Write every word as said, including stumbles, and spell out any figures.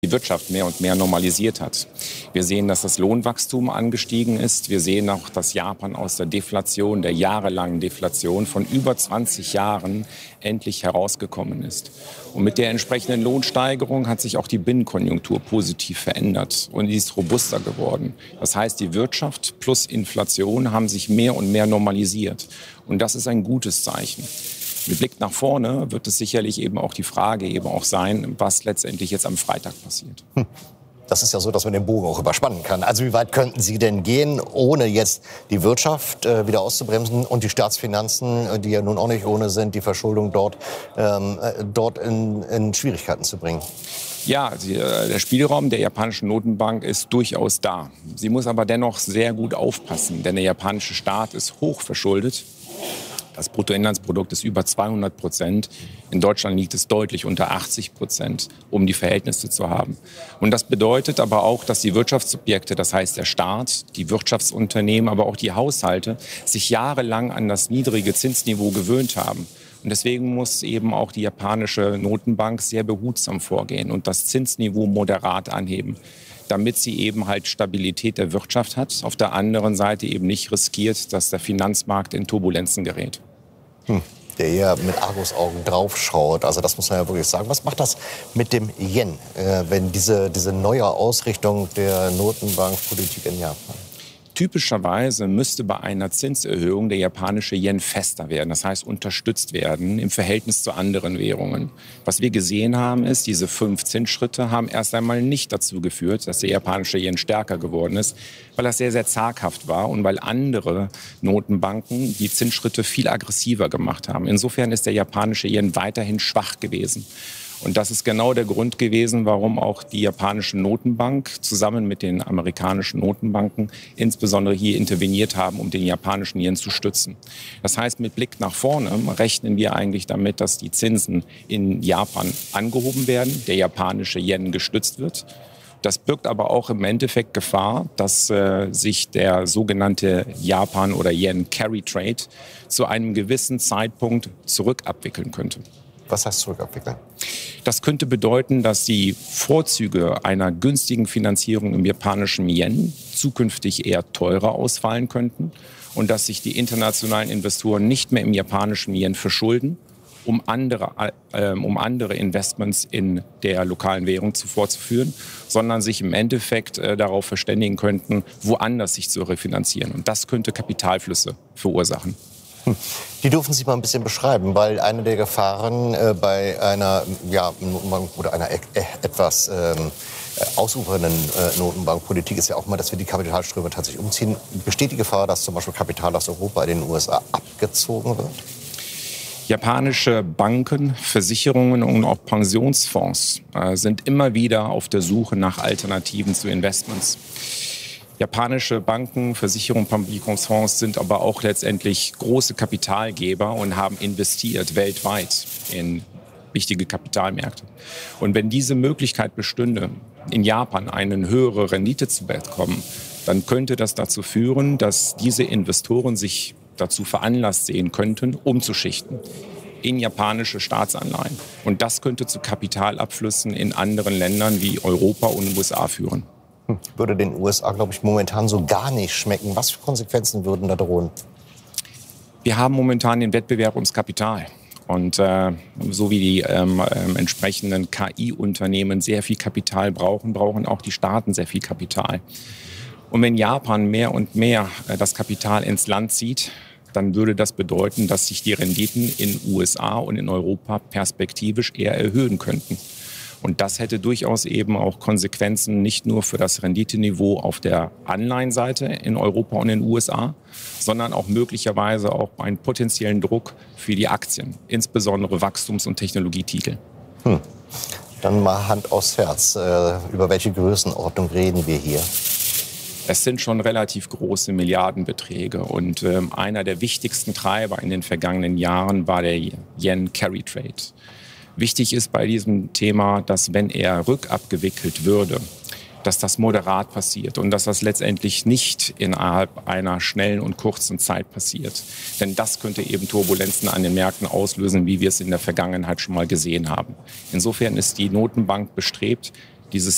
die Wirtschaft mehr und mehr normalisiert hat. Wir sehen, dass das Lohnwachstum angestiegen ist. Wir sehen auch, dass Japan aus der Deflation, der jahrelangen Deflation von über zwanzig Jahren endlich herausgekommen ist. Und mit der entsprechenden Lohnsteigerung hat sich auch die Binnenkonjunktur positiv verändert und die ist robuster geworden. Das heißt, die Wirtschaft plus Inflation haben sich mehr und mehr normalisiert. Und das ist ein gutes Zeichen. Mit Blick nach vorne wird es sicherlich eben auch die Frage eben auch sein, was letztendlich jetzt am Freitag passiert. Hm. Das ist ja so, dass man den Bogen auch überspannen kann. Also wie weit könnten Sie denn gehen, ohne jetzt die Wirtschaft äh, wieder auszubremsen und die Staatsfinanzen, äh, die ja nun auch nicht ohne sind, die Verschuldung dort, ähm, äh, dort in, in Schwierigkeiten zu bringen? Ja, die, der Spielraum der japanischen Notenbank ist durchaus da. Sie muss aber dennoch sehr gut aufpassen, denn der japanische Staat ist hoch verschuldet. Das Bruttoinlandsprodukt ist über zweihundert Prozent. In Deutschland liegt es deutlich unter achtzig Prozent, um die Verhältnisse zu haben. Und das bedeutet aber auch, dass die Wirtschaftssubjekte, das heißt der Staat, die Wirtschaftsunternehmen, aber auch die Haushalte, sich jahrelang an das niedrige Zinsniveau gewöhnt haben. Und deswegen muss eben auch die japanische Notenbank sehr behutsam vorgehen und das Zinsniveau moderat anheben, damit sie eben halt Stabilität der Wirtschaft hat. Auf der anderen Seite eben nicht riskiert, dass der Finanzmarkt in Turbulenzen gerät. Hm. Der eher mit Argusaugen draufschaut. Also das muss man ja wirklich sagen. Was macht das mit dem Yen, äh, wenn diese, diese neue Ausrichtung der Notenbankpolitik in Japan? Typischerweise müsste bei einer Zinserhöhung der japanische Yen fester werden, das heißt unterstützt werden im Verhältnis zu anderen Währungen. Was wir gesehen haben, ist, diese fünf Zinsschritte haben erst einmal nicht dazu geführt, dass der japanische Yen stärker geworden ist, weil das sehr, sehr zaghaft war und weil andere Notenbanken die Zinsschritte viel aggressiver gemacht haben. Insofern ist der japanische Yen weiterhin schwach gewesen. Und das ist genau der Grund gewesen, warum auch die japanische Notenbank zusammen mit den amerikanischen Notenbanken insbesondere hier interveniert haben, um den japanischen Yen zu stützen. Das heißt, mit Blick nach vorne rechnen wir eigentlich damit, dass die Zinsen in Japan angehoben werden, der japanische Yen gestützt wird. Das birgt aber auch im Endeffekt Gefahr, dass äh, sich der sogenannte Japan- oder Yen-Carry-Trade zu einem gewissen Zeitpunkt zurückabwickeln könnte. Was heißt zurückabwickeln? Das könnte bedeuten, dass die Vorzüge einer günstigen Finanzierung im japanischen Yen zukünftig eher teurer ausfallen könnten und dass sich die internationalen Investoren nicht mehr im japanischen Yen verschulden, um andere, äh, um andere Investments in der lokalen Währung zu vorzuführen, sondern sich im Endeffekt äh, darauf verständigen könnten, woanders sich zu refinanzieren. Und das könnte Kapitalflüsse verursachen. Die dürfen Sie mal ein bisschen beschreiben, weil eine der Gefahren äh, bei einer, ja, oder einer e etwas ähm, ausufernden äh, Notenbankpolitik ist ja auch mal, dass wir die Kapitalströme tatsächlich umziehen. Besteht die Gefahr, dass zum Beispiel Kapital aus Europa in den U S A abgezogen wird? Japanische Banken, Versicherungen und auch Pensionsfonds äh, sind immer wieder auf der Suche nach Alternativen zu Investments. Japanische Banken, Versicherungen, Pensionsfonds sind aber auch letztendlich große Kapitalgeber und haben investiert weltweit in wichtige Kapitalmärkte. Und wenn diese Möglichkeit bestünde, in Japan eine höhere Rendite zu bekommen, dann könnte das dazu führen, dass diese Investoren sich dazu veranlasst sehen könnten, umzuschichten in japanische Staatsanleihen. Und das könnte zu Kapitalabflüssen in anderen Ländern wie Europa und den U S A führen. Würde den U S A, glaube ich, momentan so gar nicht schmecken. Was für Konsequenzen würden da drohen? Wir haben momentan den Wettbewerb ums Kapital. Und äh, so wie die ähm, äh, entsprechenden K I-Unternehmen sehr viel Kapital brauchen, brauchen auch die Staaten sehr viel Kapital. Und wenn Japan mehr und mehr äh, das Kapital ins Land zieht, dann würde das bedeuten, dass sich die Renditen in U S A und in Europa perspektivisch eher erhöhen könnten. Und das hätte durchaus eben auch Konsequenzen nicht nur für das Renditeniveau auf der Anleihenseite in Europa und in den U S A, sondern auch möglicherweise auch einen potenziellen Druck für die Aktien, insbesondere Wachstums- und Technologietitel. Hm. Dann mal Hand aufs Herz. Äh, über welche Größenordnung reden wir hier? Es sind schon relativ große Milliardenbeträge und äh, einer der wichtigsten Treiber in den vergangenen Jahren war der Yen-Carry-Trade. Wichtig ist bei diesem Thema, dass wenn er rückabgewickelt würde, dass das moderat passiert und dass das letztendlich nicht innerhalb einer schnellen und kurzen Zeit passiert. Denn das könnte eben Turbulenzen an den Märkten auslösen, wie wir es in der Vergangenheit schon mal gesehen haben. Insofern ist die Notenbank bestrebt, dieses